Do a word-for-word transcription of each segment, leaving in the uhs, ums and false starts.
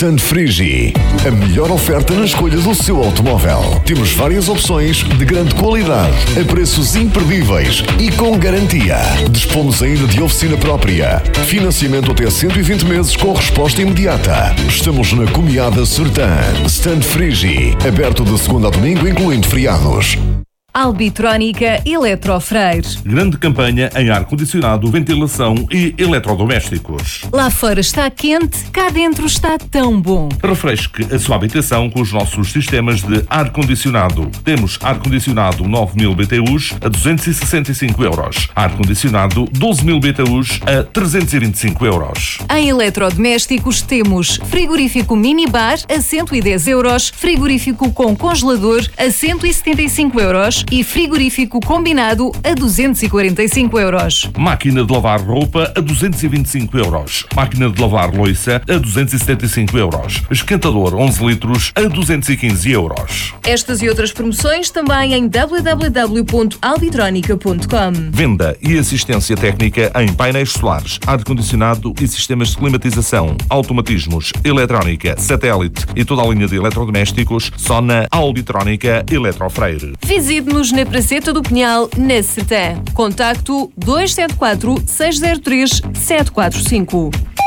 Stand Frigi, a melhor oferta na escolha do seu automóvel. Temos várias opções de grande qualidade, a preços imperdíveis e com garantia. Dispomos ainda de oficina própria. Financiamento até cento e vinte meses com resposta imediata. Estamos na Comiada Sertã. Stand Frigi, aberto de segunda a domingo, incluindo feriados. Albitrónica Eletrofreire. Grande campanha em ar-condicionado, ventilação e eletrodomésticos. Lá fora está quente, cá dentro está tão bom. Refresque a sua habitação com os nossos sistemas de ar-condicionado. Temos ar-condicionado nove mil B T Us a duzentos e sessenta e cinco euros. Ar-condicionado doze mil B T Us a trezentos e vinte e cinco euros. Em eletrodomésticos temos frigorífico minibar a cento e dez euros, frigorífico com congelador a cento e setenta e cinco euros e frigorífico combinado a duzentos e quarenta e cinco euros. Máquina de lavar roupa a duzentos e vinte e cinco euros. Máquina de lavar louça a duzentos e setenta e cinco euros. Esquentador onze litros a duzentos e quinze euros. Estas e outras promoções também em w w w ponto albitronica ponto com. Venda e assistência técnica em painéis solares, ar-condicionado e sistemas de climatização, automatismos, eletrónica, satélite e toda a linha de eletrodomésticos só na Albitrónica Eletrofreire. Visite-nos na Praceta do Pinhal, na Sertã. Contacto dois sete quatro, seis zero três, sete quatro cinco.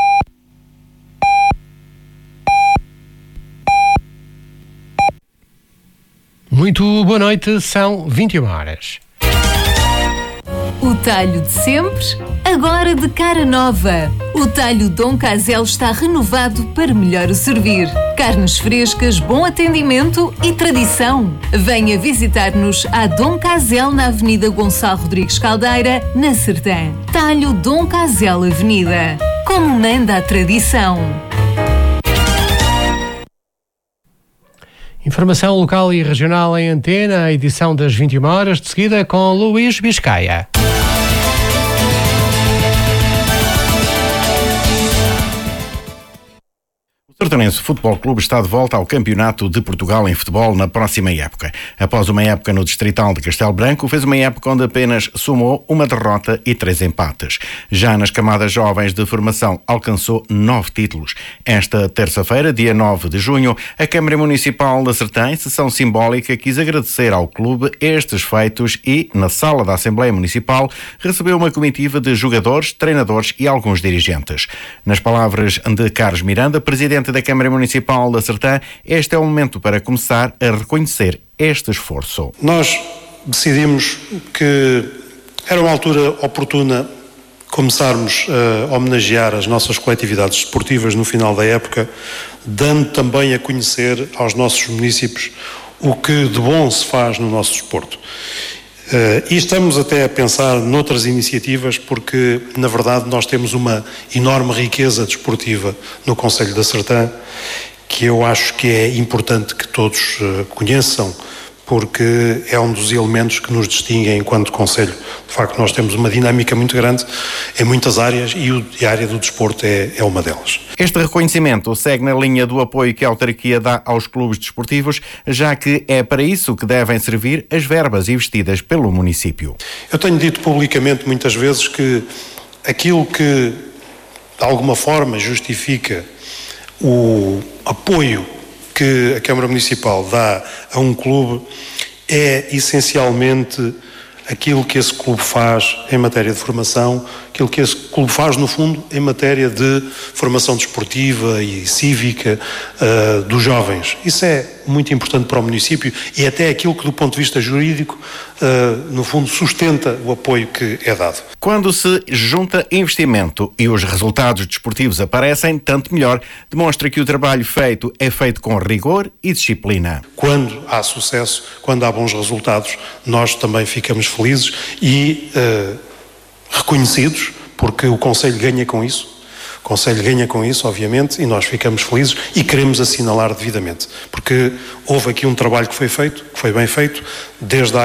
Muito boa noite, são vinte e uma horas. O talho de sempre, agora de cara nova. O talho Dom Casel está renovado para melhor o servir. Carnes frescas, bom atendimento e tradição. Venha visitar-nos à Dom Casel na Avenida Gonçalo Rodrigues Caldeira, na Sertã. Talho Dom Casel Avenida. Como manda a tradição. Informação local e regional em antena, a edição das vinte e uma horas, de seguida com Luís Biscaia. O Sertanense Futebol Clube está de volta ao Campeonato de Portugal em futebol na próxima época. Após uma época no Distrital de Castelo Branco, fez uma época onde apenas somou uma derrota e três empates. Já nas camadas jovens de formação, alcançou nove títulos. Esta terça-feira, dia nove de junho, a Câmara Municipal da Sertã, em sessão simbólica, quis agradecer ao clube estes feitos e, na sala da Assembleia Municipal, recebeu uma comitiva de jogadores, treinadores e alguns dirigentes. Nas palavras de Carlos Miranda, presidente da Câmara Municipal da Sertã, este é o momento para começar a reconhecer este esforço. Nós decidimos que era uma altura oportuna começarmos a homenagear as nossas coletividades desportivas no final da época, dando também a conhecer aos nossos municípios o que de bom se faz no nosso desporto. Uh, e estamos até a pensar noutras iniciativas porque, na verdade, nós temos uma enorme riqueza desportiva no Concelho da Sertã que eu acho que é importante que todos uh, conheçam, porque é um dos elementos que nos distinguem enquanto Concelho. De facto, nós temos uma dinâmica muito grande em muitas áreas e, o, e a área do desporto é, é uma delas. Este reconhecimento segue na linha do apoio que a autarquia dá aos clubes desportivos, já que é para isso que devem servir as verbas investidas pelo município. Eu tenho dito publicamente muitas vezes que aquilo que, de alguma forma, justifica o apoio que a Câmara Municipal dá a um clube é essencialmente aquilo que esse clube faz em matéria de formação, aquilo que esse clube faz, no fundo, em matéria de formação desportiva e cívica uh, dos jovens. Isso é muito importante para o município e até aquilo que, do ponto de vista jurídico, uh, no fundo, sustenta o apoio que é dado. Quando se junta investimento e os resultados desportivos aparecem, tanto melhor, demonstra que o trabalho feito é feito com rigor e disciplina. Quando há sucesso, quando há bons resultados, nós também ficamos felizes e uh, reconhecidos, porque o Concelho ganha com isso. O Concelho ganha com isso, obviamente, e nós ficamos felizes e queremos assinalar devidamente, porque houve aqui um trabalho que foi feito, que foi bem feito, desde a